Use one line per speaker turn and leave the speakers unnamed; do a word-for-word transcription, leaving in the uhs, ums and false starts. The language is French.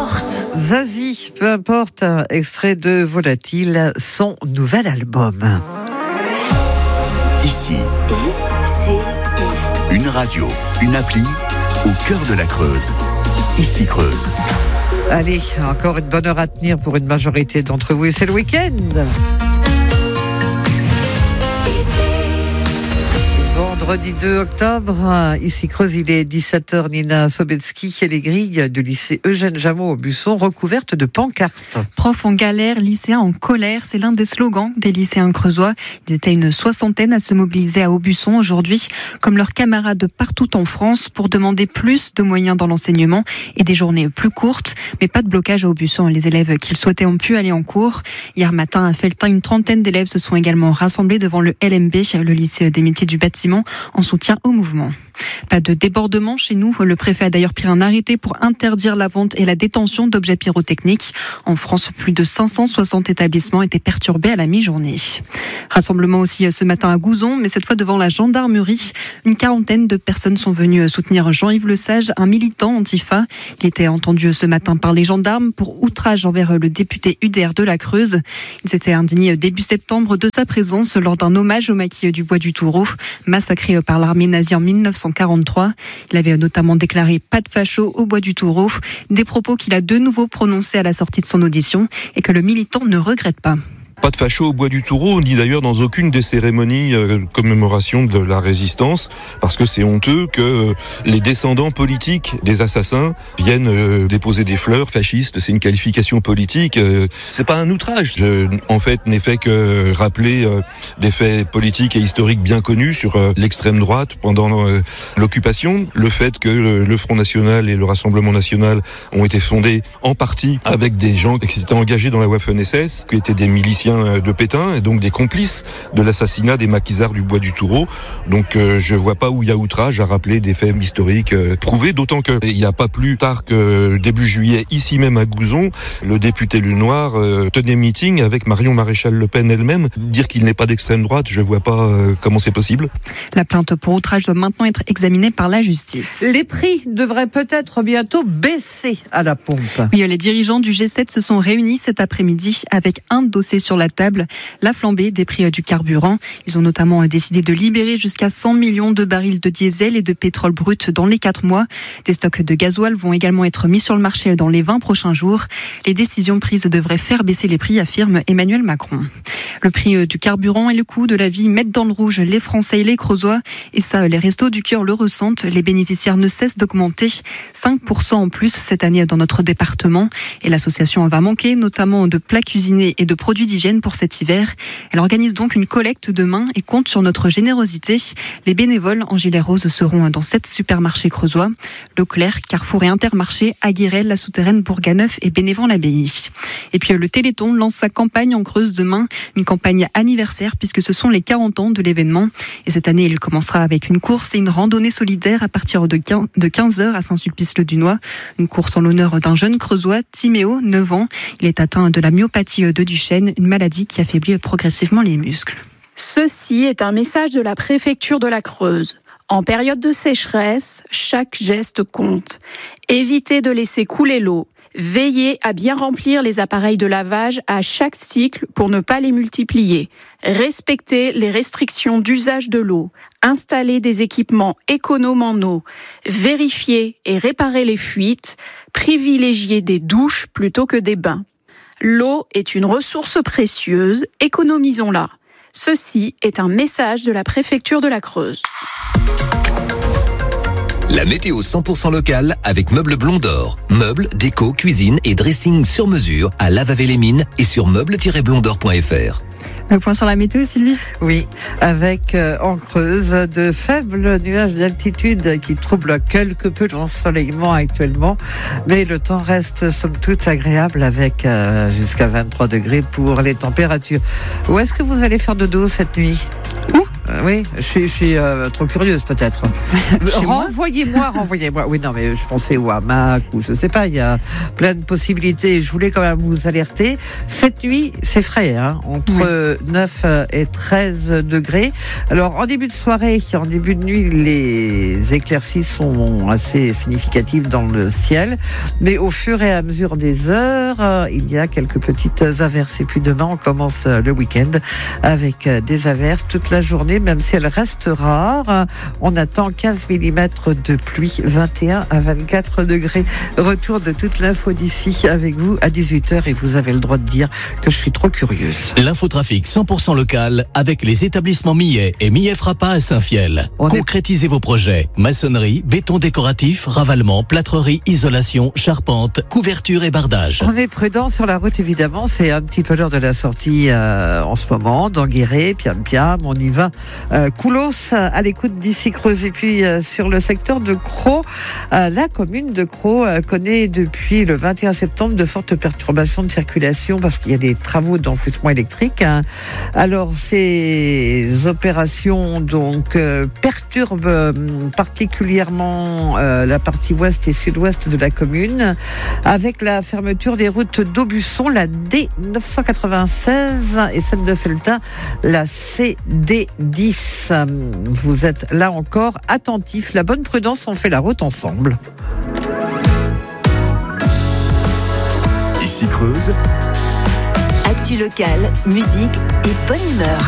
importe.
Zazie, peu importe, extrait de Volatile, son nouvel album.
Ici,
I C I.
une radio, une appli au cœur de la Creuse. Ici Creuse.
Allez, encore une bonne heure à tenir pour une majorité d'entre vous et c'est le week-end. Vendredi deux octobre, ici Creuse, il est dix-sept heures, Nina Sobetsky et les grilles du lycée Eugène Jameau au Busson recouvertes de pancartes.
Profs en galère, lycéens en colère, c'est l'un des slogans des lycéens creusois. Ils étaient une soixantaine à se mobiliser à Aubusson aujourd'hui, comme leurs camarades partout en France, pour demander plus de moyens dans l'enseignement et des journées plus courtes, mais pas de blocage à Aubusson. Les élèves qu'ils souhaitaient ont pu aller en cours. Hier matin, à Felletin, une trentaine d'élèves se sont également rassemblés devant le L M B, le lycée des métiers du bâtiment, en soutien au mouvement. Pas de débordement chez nous. Le préfet a d'ailleurs pris un arrêté pour interdire la vente et la détention d'objets pyrotechniques. En France, plus de cinq cent soixante établissements étaient perturbés à la mi-journée. Rassemblement aussi ce matin à Gouzon, mais cette fois devant la gendarmerie. Une quarantaine de personnes sont venues soutenir Jean-Yves Lesage, un militant antifa. Il était entendu ce matin par les gendarmes pour outrage envers le député U D R de la Creuse. Il s'était indigné début septembre de sa présence lors d'un hommage au maquis du Bois du Toureau, massacré par l'armée nazie en mille neuf cent quarante-trois. Il avait notamment déclaré « pas de facho au Bois du Toureau », des propos qu'il a de nouveau prononcés à la sortie de son audition et que le militant ne regrette pas.
Pas de facho au Bois du Toureau, ni d'ailleurs dans aucune des cérémonies euh, commémoration de la résistance, parce que c'est honteux que euh, les descendants politiques des assassins viennent euh, déposer des fleurs fascistes. C'est une qualification politique. Euh, c'est pas un outrage. Je, en fait, n'ai fait que rappeler euh, des faits politiques et historiques bien connus sur euh, l'extrême droite pendant euh, l'occupation. Le fait que le, le Front National et le Rassemblement National ont été fondés en partie avec des gens qui s'étaient engagés dans la Waffen S S, qui étaient des miliciens de Pétain et donc des complices de l'assassinat des maquisards du Bois du Toureau. Donc euh, je vois pas où il y a outrage à rappeler des faits historiques euh, prouvés, d'autant que il n'y a pas plus tard que début juillet, ici même à Gouzon, le député Lenoir euh, tenait meeting avec Marion Maréchal Le Pen elle-même. Dire qu'il n'est pas d'extrême droite, je vois pas euh, comment c'est possible.
La plainte pour outrage doit maintenant être examinée par la justice.
Les prix devraient peut-être bientôt baisser à la pompe.
Oui, les dirigeants du G sept se sont réunis cet après-midi avec un dossier sur la table, la flambée des prix du carburant. Ils ont notamment décidé de libérer jusqu'à cent millions de barils de diesel et de pétrole brut dans les quatre mois. Des stocks de gasoil vont également être mis sur le marché dans les vingt prochains jours. Les décisions prises devraient faire baisser les prix, affirme Emmanuel Macron. Le prix du carburant et le coût de la vie mettent dans le rouge les Français et les Creusois. Et ça, les Restos du Cœur le ressentent. Les bénéficiaires ne cessent d'augmenter. cinq pour cent en plus cette année dans notre département. Et l'association va manquer notamment de plats cuisinés et de produits d'hygiène pour cet hiver. Elle organise donc une collecte demain et compte sur notre générosité. Les bénévoles en gilet rose seront dans sept supermarchés creusois. Leclerc, Carrefour et Intermarché, Aguirel, La Souterraine, Bourganeuf et Bénévent-l'Abbaye. Et puis le Téléthon lance sa campagne en Creuse demain. Une campagne anniversaire puisque ce sont les quarante ans de l'événement. Et cette année, il commencera avec une course et une randonnée solidaire à partir de quinze heures à Saint-Sulpice-le-Dunois. Une course en l'honneur d'un jeune creusois, Timéo, neuf ans. Il est atteint de la myopathie de Duchenne, une maladie qui affaiblit progressivement les muscles.
Ceci est un message de la préfecture de la Creuse. En période de sécheresse, chaque geste compte. Évitez de laisser couler l'eau. Veillez à bien remplir les appareils de lavage à chaque cycle pour ne pas les multiplier. Respectez les restrictions d'usage de l'eau. Installez des équipements économes en eau. Vérifiez et réparez les fuites. Privilégiez des douches plutôt que des bains. L'eau est une ressource précieuse, économisons-la. Ceci est un message de la préfecture de la Creuse.
La météo cent pour cent locale avec Meubles Blond d'Or. Meubles, déco, cuisine et dressing sur mesure à Lavavé-les-Mines et sur meubles tiret blond d'or point f r.
Le point sur la météo, Sylvie ?
Oui, avec euh, en Creuse de faibles nuages d'altitude qui troublent quelque peu l'ensoleillement actuellement, mais le temps reste somme toute agréable avec euh, jusqu'à vingt-trois degrés pour les températures. Où est-ce que vous allez faire dodo cette nuit ?
Où ?
Euh, oui, je suis, je suis euh, trop curieuse peut-être. renvoyez-moi, renvoyez-moi. Oui, non, mais je pensais au hamac ou je sais pas. Il y a plein de possibilités. Je voulais quand même vous alerter. Cette nuit, c'est frais, hein, entre oui. neuf et treize degrés. Alors, en début de soirée, en début de nuit, les éclaircies sont assez significatives dans le ciel. Mais au fur et à mesure des heures, il y a quelques petites averses. Et puis demain, on commence le week-end avec des averses toute la journée, même si elles restent rares. On attend quinze millimètres de pluie, vingt et un à vingt-quatre degrés. Retour de toute l'info d'ici avec vous à dix-huit heures et vous avez le droit de dire que je suis trop curieuse.
L'infotrafic cent pour cent local avec les établissements Millet et Millet Frappa à Saint-Fiel. On Concrétisez est... vos projets. Maçonnerie, béton décoratif, ravalement, plâtrerie, isolation, charpente, couverture et bardage.
On est prudent sur la route évidemment. C'est un petit peu l'heure de la sortie euh, en ce moment. d'Enguerré, Piam-Piam, on y va. Euh, Coulos à l'écoute d'ici Creuse. Et puis euh, sur le secteur de Crau, euh, la commune de Crau euh, connaît depuis le vingt et un septembre de fortes perturbations de circulation parce qu'il y a des travaux d'enfouissement électrique. Hein. Alors ces opérations donc euh, perturbent euh, particulièrement euh, la partie ouest et sud-ouest de la commune avec la fermeture des routes d'Aubusson, la D neuf cent quatre-vingt-seize et celle de Felletin, la C D dix. Vous êtes là encore attentifs. La bonne prudence, on fait la route ensemble.
Ici Creuse.
Actu locale, musique et bonne humeur.